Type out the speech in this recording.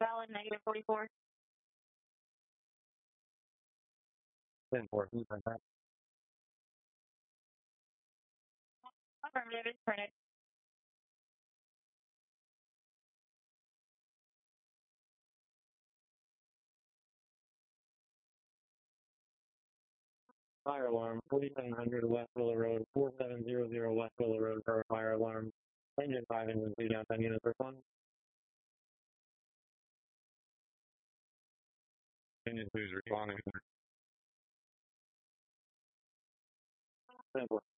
Valid, negative 44. 10-4, can you print that? Affirmative, it's printed. Fire alarm, 4700 West Willow Road, 4700 West Willow Road for a fire alarm. Engine 5 engine 2 downtown units respond. Engine 2 is responding. 10-4.